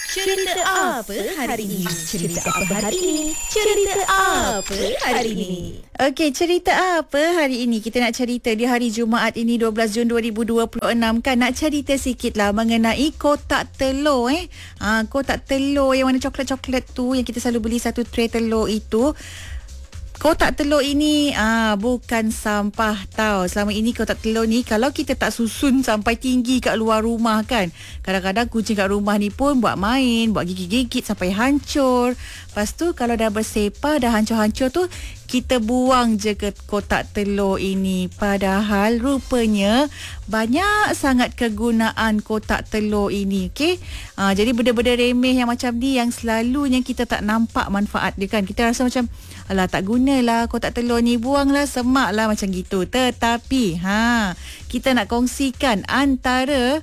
Cerita apa hari ini? Cerita apa hari ini? Cerita apa hari ini? Okey, cerita apa hari ini? Kita nak cerita di hari Jumaat ini 12 Jun 2026 kan. Nak cerita sikitlah mengenai kotak telur kotak telur yang warna coklat-coklat tu, yang kita selalu beli satu tray telur itu. Kotak telur ini bukan sampah tau. Selama ini kotak telur ni kalau kita tak susun sampai tinggi kat luar rumah kan, kadang-kadang kucing kat rumah ni pun buat main, buat gigit-gigit sampai hancur. Lepas tu kalau dah bersepah, dah hancur-hancur tu, kita buang je ke kotak telur ini. Padahal rupanya banyak sangat kegunaan kotak telur ini. Okey. Jadi benda-benda remeh yang macam ni yang selalunya kita tak nampak manfaat dia kan. Kita rasa macam alah, tak gunalah kotak telur ni, buanglah, semak lah macam gitu. Tetapi kita nak kongsikan antara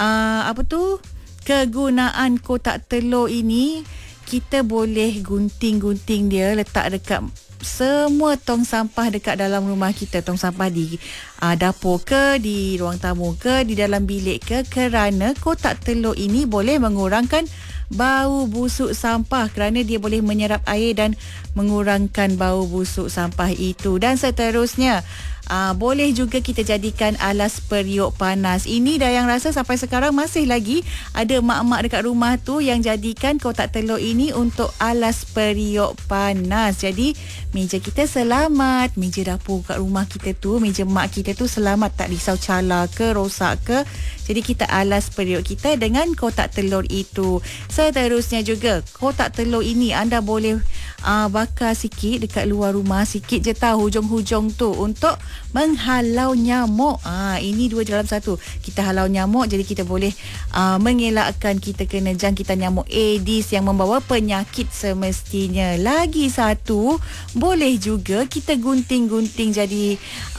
kegunaan kotak telur ini. Kita boleh gunting-gunting dia, letak dekat semua tong sampah dekat dalam rumah kita. Tong sampah di dapur ke, di ruang tamu ke, di dalam bilik ke, kerana kotak telur ini boleh mengurangkan bau busuk sampah, kerana dia boleh menyerap air dan mengurangkan bau busuk sampah itu. Dan seterusnya, boleh juga kita jadikan alas periuk panas. Ini dah yang rasa sampai sekarang masih lagi ada mak-mak dekat rumah tu yang jadikan kotak telur ini untuk alas periuk panas. Jadi meja kita selamat, meja dapur kat rumah kita tu, meja mak kita tu selamat, tak risau cala ke, rosak ke. Jadi kita alas periuk kita dengan kotak telur itu. Seterusnya juga, kotak telur ini anda boleh bakar sikit dekat luar rumah, sikit je tahu hujung-hujung tu, untuk menghalau nyamuk. Ini dua dalam satu. Kita halau nyamuk, jadi kita boleh mengelakkan kita kena jangkitan nyamuk Aedes yang membawa penyakit semestinya. Lagi satu, boleh juga kita gunting-gunting jadi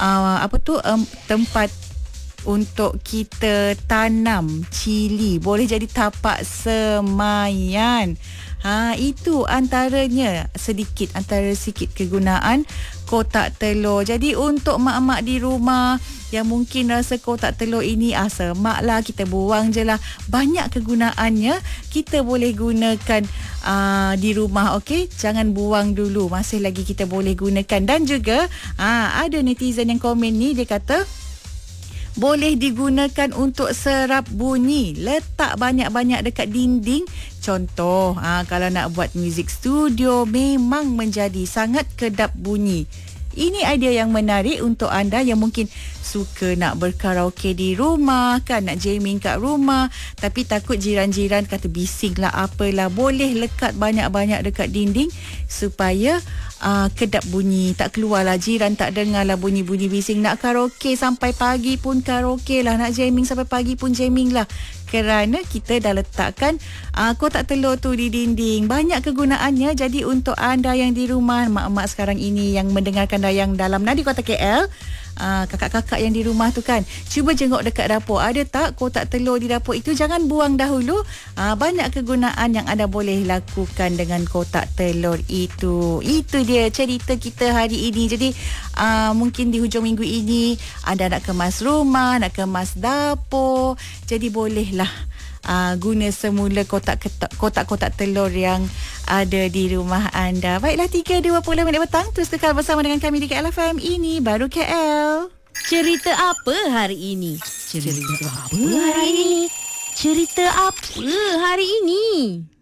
tempat untuk kita tanam cili. Boleh jadi tapak semayan. Itu antaranya antara sikit kegunaan kotak telur. Jadi untuk mak-mak di rumah yang mungkin rasa kotak telur ini semak lah, kita buang je lah, banyak kegunaannya. Kita boleh gunakan di rumah. Okey, jangan buang dulu, masih lagi kita boleh gunakan. Dan juga ada netizen yang komen ni, dia kata boleh digunakan untuk serap bunyi. Letak banyak-banyak dekat dinding. Contoh, kalau nak buat music studio, memang menjadi sangat kedap bunyi. Ini idea yang menarik untuk anda yang mungkin suka nak berkaraoke di rumah kan, nak jamming kat rumah, tapi takut jiran-jiran kata bising lah apalah. Boleh lekat banyak-banyak dekat dinding supaya kedap bunyi, tak keluarlah, jiran tak dengar lah bunyi-bunyi bising. Nak karaoke sampai pagi pun karaoke lah, nak jamming sampai pagi pun jamming lah, kerana kita dah letakkan kotak telur tu di dinding. Banyak kegunaannya. Jadi untuk anda yang di rumah, mak-mak sekarang ini yang mendengarkan Dayang Dalam Nadi Kota KL, kakak-kakak yang di rumah tu kan, cuba jenguk dekat dapur, ada tak kotak telur di dapur itu. Jangan buang dahulu. Banyak kegunaan yang anda boleh lakukan dengan kotak telur itu. Itu dia cerita kita hari ini. Jadi mungkin di hujung minggu ini anda nak kemas rumah, nak kemas dapur, jadi bolehlah guna semula kotak-kotak telur yang ada di rumah anda. Baiklah, 3.20 petang. Terus kekal bersama dengan kami di KL FM. Ini baru KL. Cerita apa hari ini? Cerita apa hari ini? Cerita apa hari ini?